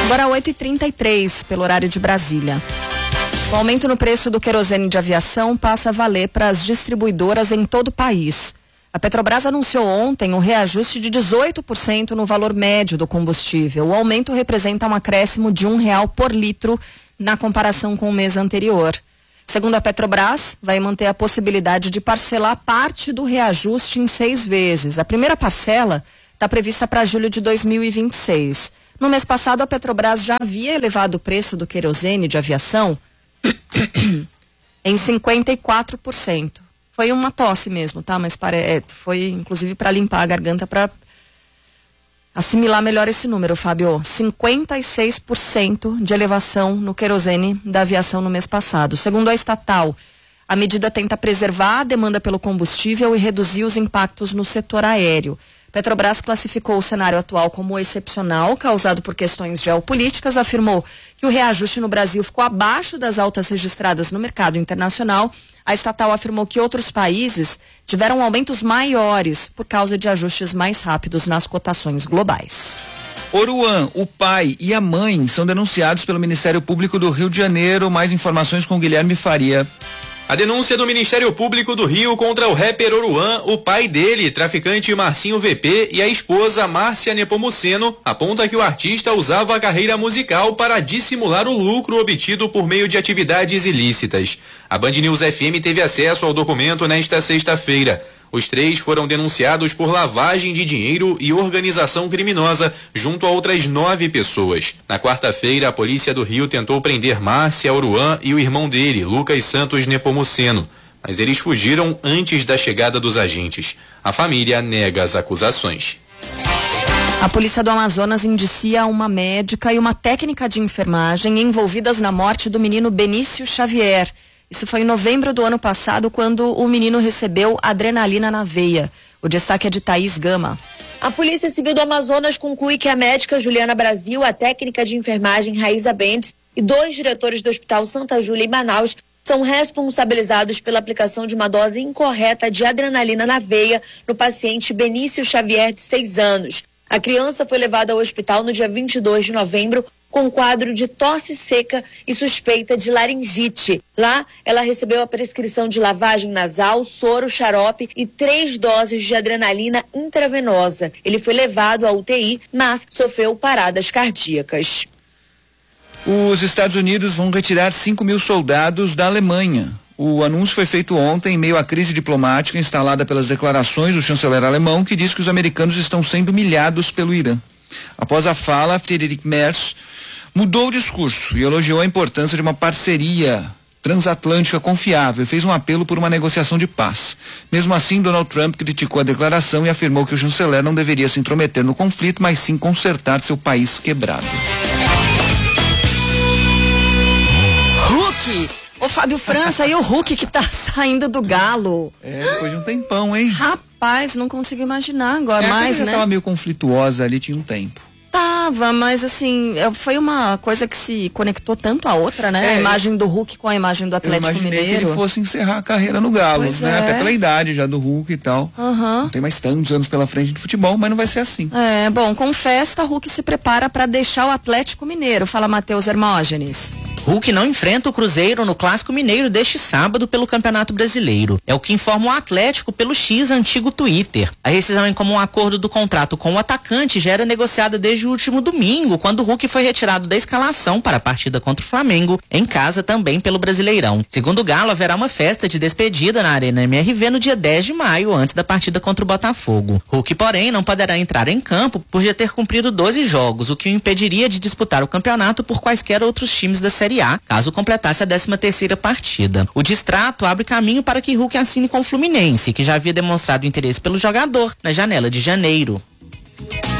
Agora 8h33, pelo horário de Brasília. O aumento no preço do querosene de aviação passa a valer para as distribuidoras em todo o país. A Petrobras anunciou ontem um reajuste de 18% no valor médio do combustível. O aumento representa um acréscimo de R$1 por litro na comparação com o mês anterior. Segundo a Petrobras, vai manter a possibilidade de parcelar parte do reajuste em 6 vezes. A primeira parcela está prevista para julho de 2026. No mês passado, a Petrobras já havia elevado o preço do querosene de aviação em 54%. Foi uma tosse mesmo, tá? Mas foi inclusive para limpar a garganta, para assimilar melhor esse número, Fábio. 56% de elevação no querosene da aviação no mês passado. Segundo a estatal, a medida tenta preservar a demanda pelo combustível e reduzir os impactos no setor aéreo. Petrobras classificou o cenário atual como excepcional, causado por questões geopolíticas, afirmou que o reajuste no Brasil ficou abaixo das altas registradas no mercado internacional. A estatal afirmou que outros países tiveram aumentos maiores por causa de ajustes mais rápidos nas cotações globais. Oruan, o pai e a mãe são denunciados pelo Ministério Público do Rio de Janeiro. Mais informações com Guilherme Faria. A denúncia do Ministério Público do Rio contra o rapper Oruan, o pai dele, traficante Marcinho VP, e a esposa Márcia Nepomuceno, aponta que o artista usava a carreira musical para dissimular o lucro obtido por meio de atividades ilícitas. A Band News FM teve acesso ao documento nesta sexta-feira. Os 3 foram denunciados por lavagem de dinheiro e organização criminosa, junto a outras 9 pessoas. Na quarta-feira, a polícia do Rio tentou prender Márcia, Oruan e o irmão dele, Lucas Santos Nepomuceno, mas eles fugiram antes da chegada dos agentes. A família nega as acusações. A polícia do Amazonas indicia uma médica e uma técnica de enfermagem envolvidas na morte do menino Benício Xavier. Isso foi em novembro do ano passado, quando o menino recebeu adrenalina na veia. O destaque é de Thaís Gama. A Polícia Civil do Amazonas conclui que a médica Juliana Brasil, a técnica de enfermagem Raíza Bentes e 2 diretores do Hospital Santa Júlia em Manaus são responsabilizados pela aplicação de uma dose incorreta de adrenalina na veia no paciente Benício Xavier, de 6 anos. A criança foi levada ao hospital no dia 22 de novembro com quadro de tosse seca e suspeita de laringite. Lá, ela recebeu a prescrição de lavagem nasal, soro, xarope e 3 doses de adrenalina intravenosa. Ele foi levado à UTI, mas sofreu paradas cardíacas. Os Estados Unidos vão retirar 5.000 soldados da Alemanha. O anúncio foi feito ontem em meio à crise diplomática instalada pelas declarações do chanceler alemão, que diz que os americanos estão sendo humilhados pelo Irã. Após a fala, Friedrich Merz mudou o discurso e elogiou a importância de uma parceria transatlântica confiável e fez um apelo por uma negociação de paz. Mesmo assim, Donald Trump criticou a declaração e afirmou que o chanceler não deveria se intrometer no conflito, mas sim consertar seu país quebrado. Hulk! Ô Fábio França, e o Hulk que tá saindo do Galo? Depois de um tempão, hein? Rapaz, não consigo imaginar agora mais, né? Tava meio conflituosa ali, tinha um tempo. Tava, mas assim, foi uma coisa que se conectou tanto a outra, né? A imagem do Hulk com a imagem do Atlético Mineiro. Eu imaginei que ele fosse encerrar a carreira no Galo, pois né? Até pela idade já do Hulk e tal. Não tem mais tantos anos pela frente de futebol, mas não vai ser assim. Bom, com festa, Hulk se prepara para deixar o Atlético Mineiro. Fala, Matheus Hermógenes. Hulk não enfrenta o Cruzeiro no Clássico Mineiro deste sábado pelo Campeonato Brasileiro. É o que informa o Atlético pelo X antigo Twitter. A rescisão em comum acordo do contrato com o atacante já era negociada desde o último domingo, quando o Hulk foi retirado da escalação para a partida contra o Flamengo, em casa também pelo Brasileirão. Segundo o Galo, haverá uma festa de despedida na Arena MRV no dia 10 de maio, antes da partida contra o Botafogo. Hulk, porém, não poderá entrar em campo por já ter cumprido 12 jogos, o que o impediria de disputar o campeonato por quaisquer outros times da Série A, caso completasse a 13ª partida. O distrato abre caminho para que Hulk assine com o Fluminense, que já havia demonstrado interesse pelo jogador na janela de janeiro.